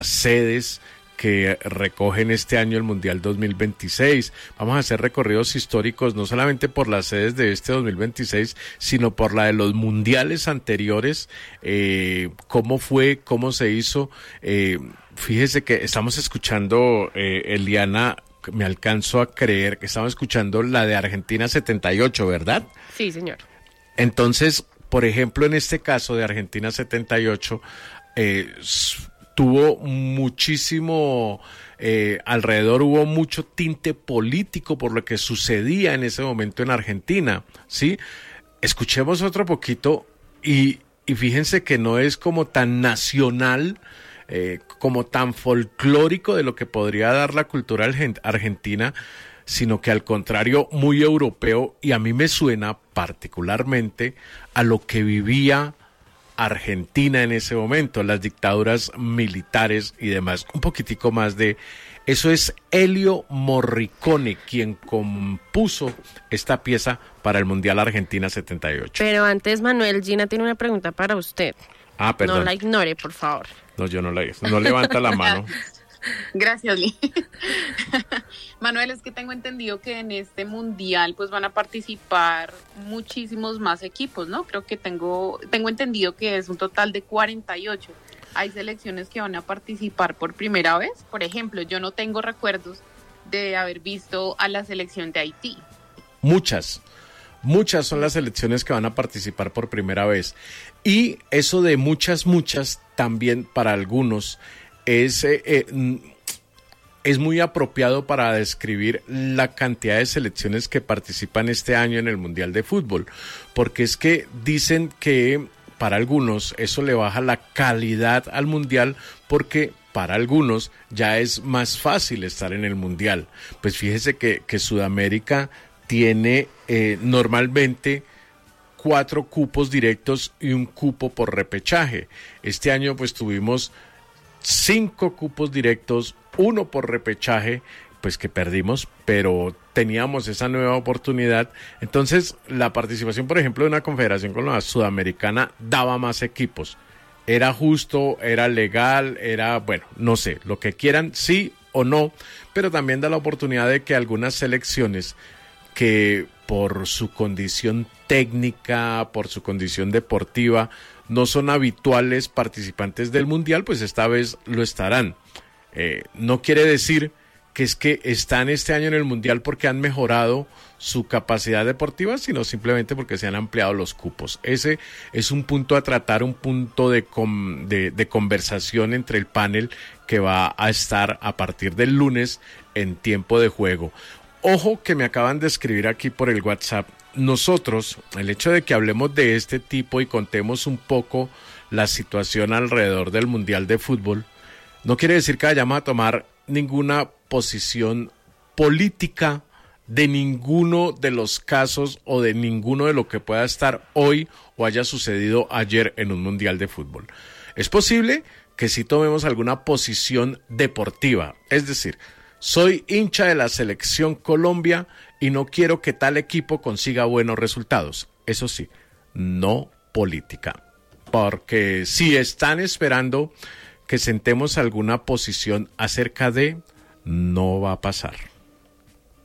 sedes que recogen este año el Mundial 2026. Vamos a hacer recorridos históricos no solamente por las sedes de este 2026, sino por la de los mundiales anteriores, cómo fue, cómo se hizo. Fíjese que estamos escuchando, Eliana, me alcanzo a creer que estamos escuchando la de Argentina 78, ¿verdad? Sí, señor. Entonces, por ejemplo, en este caso de Argentina 78, tuvo muchísimo, alrededor hubo mucho tinte político por lo que sucedía en ese momento en Argentina, ¿sí? Escuchemos otro poquito y fíjense que no es como tan nacional, como tan folclórico de lo que podría dar la cultura argentina, sino que al contrario, muy europeo, y a mí me suena particularmente a lo que vivía Argentina en ese momento, las dictaduras militares y demás. Un poquitico más de eso. Es Ennio Morricone quien compuso esta pieza para el Mundial Argentina 78. Pero antes, Manuel, Gina tiene una pregunta para usted. Ah, perdón. No la ignore, por favor. No, yo no levanta la mano. Gracias, Lee. Manuel, es que tengo entendido que en este mundial pues van a participar muchísimos más equipos, ¿no? Creo que tengo entendido que es un total de 48. Hay selecciones que van a participar por primera vez. Por ejemplo, yo no tengo recuerdos de haber visto a la selección de Haití. Muchas son las selecciones que van a participar por primera vez. Y eso de muchas, también para algunos es muy apropiado para describir la cantidad de selecciones que participan este año en el Mundial de Fútbol, porque es que dicen que para algunos eso le baja la calidad al Mundial, porque para algunos ya es más fácil estar en el Mundial. Pues fíjese que Sudamérica tiene normalmente 4 cupos directos y un cupo por repechaje. Este año pues tuvimos 5 cupos directos, 1 por repechaje, pues que perdimos, pero teníamos esa nueva oportunidad. Entonces, la participación, por ejemplo, de una confederación como la sudamericana daba más equipos. Era justo, era legal, era, bueno, no sé, lo que quieran, sí o no, pero también da la oportunidad de que algunas selecciones que por su condición técnica, por su condición deportiva, no son habituales participantes del Mundial, pues esta vez lo estarán. No quiere decir que es que están este año en el Mundial porque han mejorado su capacidad deportiva, sino simplemente porque se han ampliado los cupos. Ese es un punto a tratar, un punto de conversación entre el panel que va a estar a partir del lunes en tiempo de juego. Ojo que me acaban de escribir aquí por el WhatsApp. Nosotros, el hecho de que hablemos de este tipo y contemos un poco la situación alrededor del Mundial de Fútbol, no quiere decir que vayamos a tomar ninguna posición política de ninguno de los casos o de ninguno de lo que pueda estar hoy o haya sucedido ayer en un Mundial de Fútbol. Es posible que sí tomemos alguna posición deportiva, es decir, soy hincha de la selección Colombia y no quiero que tal equipo consiga buenos resultados. Eso sí, no política. Porque si están esperando que sentemos alguna posición acerca de, no va a pasar.